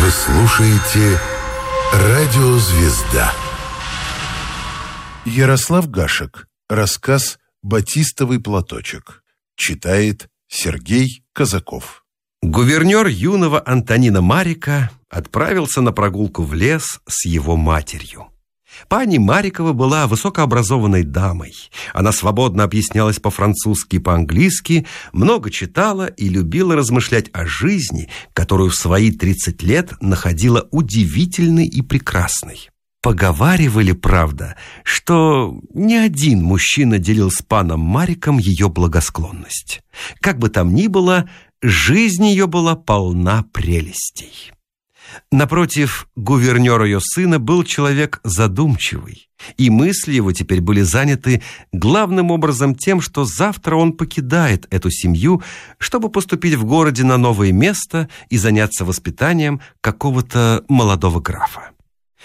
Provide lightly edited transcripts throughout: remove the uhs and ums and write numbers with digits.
Вы слушаете «Радио Звезда». Ярослав Гашек. Рассказ «Батистовый платочек». Читает Сергей Казаков. Гувернер юного Антонина Марика отправился на прогулку в лес с его матерью. Пани Марикова была высокообразованной дамой. Она свободно объяснялась по-французски и по-английски, много читала и любила размышлять о жизни, которую в свои 30 лет находила удивительной и прекрасной. Поговаривали, правда, что ни один мужчина делил с паном Мариком ее благосклонность. Как бы там ни было, жизнь ее была полна прелестей. Напротив, гувернер ее сына был человек задумчивый, и мысли его теперь были заняты главным образом тем, что завтра он покидает эту семью, чтобы поступить в городе на новое место и заняться воспитанием какого-то молодого графа.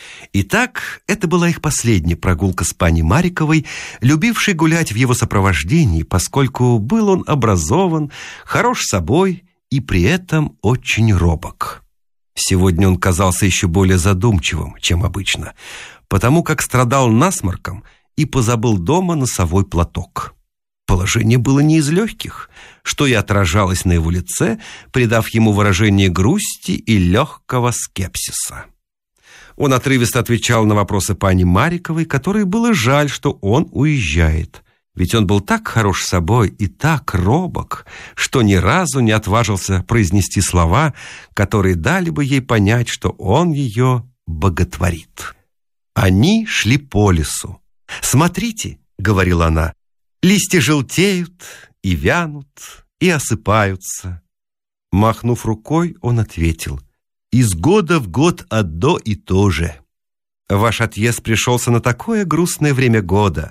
Итак, это была их последняя прогулка с пани Мариковой, любившей гулять в его сопровождении, поскольку был он образован, хорош собой и при этом очень робок. Сегодня он казался еще более задумчивым, чем обычно, потому как страдал насморком и позабыл дома носовой платок. Положение было не из легких, что и отражалось на его лице, придав ему выражение грусти и легкого скепсиса. Он отрывисто отвечал на вопросы пани Мариковой, которой было жаль, что он уезжает. Ведь он был так хорош собой и так робок, что ни разу не отважился произнести слова, которые дали бы ей понять, что он ее боготворит. Они шли по лесу. «Смотрите», — говорила она, — «листья желтеют и вянут, и осыпаются». Махнув рукой, он ответил: «Из года в год одно и то же. Ваш отъезд пришелся на такое грустное время года.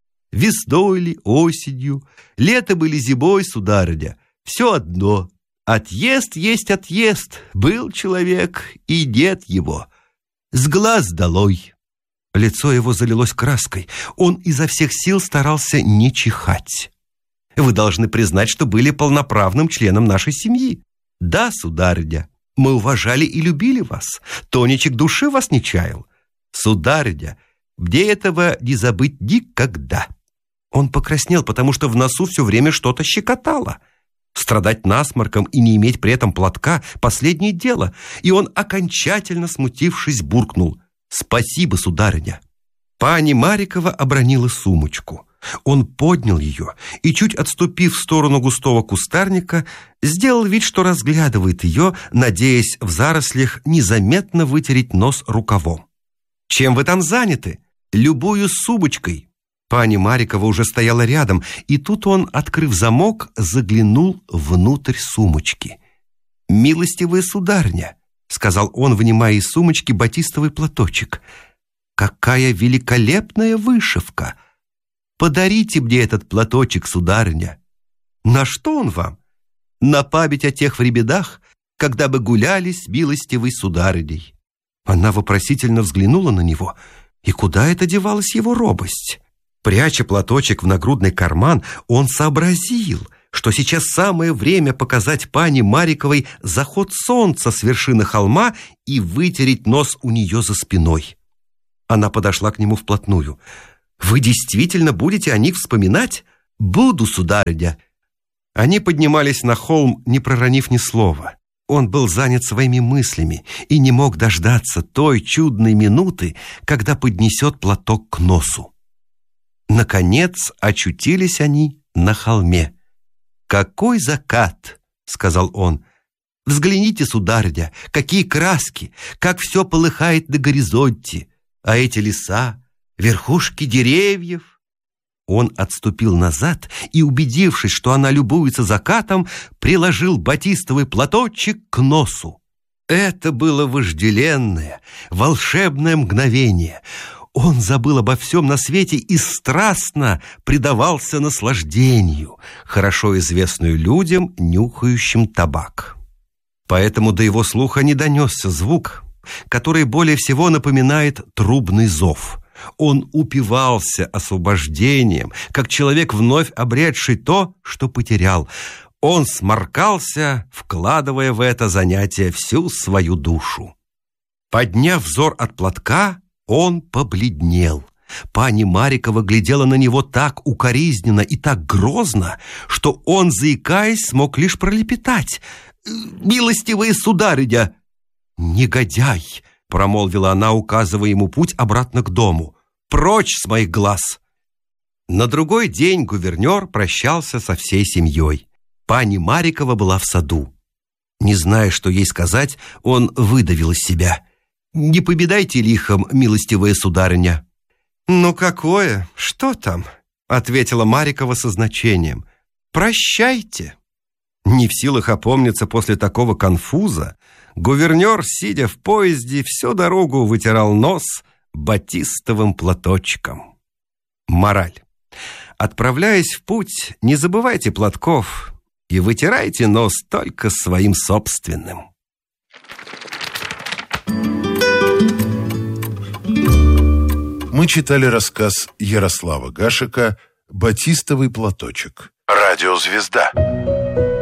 Весной ли, осенью, летом или зимой, сударыня, все одно. Отъезд есть отъезд, был человек, и нет его. С глаз долой». Лицо его залилось краской. Он изо всех сил старался не чихать. «Вы должны признать, что были полноправным членом нашей семьи. Да, сударыня, мы уважали и любили вас. Тонечек души вас не чаял. Сударыня, мне этого не забыть никогда». Он покраснел, потому что в носу все время что-то щекотало. Страдать насморком и не иметь при этом платка – последнее дело, и он, окончательно смутившись, буркнул: «Спасибо, сударыня». Пани Марикова обронила сумочку. Он поднял ее и, чуть отступив в сторону густого кустарника, сделал вид, что разглядывает ее, надеясь в зарослях незаметно вытереть нос рукавом. «Чем вы там заняты?» «Любую сумочкой». Пани Марикова уже стояла рядом, и тут он, открыв замок, заглянул внутрь сумочки. «Милостивая сударыня», — сказал он, вынимая из сумочки батистовый платочек, — «какая великолепная вышивка! Подарите мне этот платочек, сударыня». «На что он вам?» «На память о тех временах, когда мы гуляли с милостивой сударыней». Она вопросительно взглянула на него, и куда это девалась его робость? Пряча платочек в нагрудный карман, он сообразил, что сейчас самое время показать пани Мариковой заход солнца с вершины холма и вытереть нос у нее за спиной. Она подошла к нему вплотную. «Вы действительно будете о них вспоминать?» «Буду, сударыня». Они поднимались на холм, не проронив ни слова. Он был занят своими мыслями и не мог дождаться той чудной минуты, когда поднесет платок к носу. Наконец очутились они на холме. «Какой закат!» — сказал он. «Взгляните, сударыня, какие краски, как все полыхает на горизонте, а эти леса, верхушки деревьев». Он отступил назад и, убедившись, что она любуется закатом, приложил батистовый платочек к носу. Это было вожделенное, волшебное мгновение. Он забыл обо всем на свете и страстно предавался наслаждению, хорошо известную людям, нюхающим табак. Поэтому до его слуха не донесся звук, который более всего напоминает трубный зов. Он упивался освобождением, как человек, вновь обретший то, что потерял. Он сморкался, вкладывая в это занятие всю свою душу. Подняв взор от платка, он побледнел. Пани Марикова глядела на него так укоризненно и так грозно, что он, заикаясь, смог лишь пролепетать: «Милостивая сударыня!» «Негодяй!» — промолвила она, указывая ему путь обратно к дому. «Прочь с моих глаз!» На другой день гувернер прощался со всей семьей. Пани Марикова была в саду. Не зная, что ей сказать, он выдавил из себя: «Не победайте лихом, милостивая сударыня». «Ну какое? Что там?» — ответила Марикова со значением. «Прощайте». Не в силах опомниться после такого конфуза, гувернер, сидя в поезде, всю дорогу вытирал нос батистовым платочком. Мораль. Отправляясь в путь, не забывайте платков и вытирайте нос только своим собственным. Мы читали рассказ Ярослава Гашека «Батистовый платочек». Радиозвезда.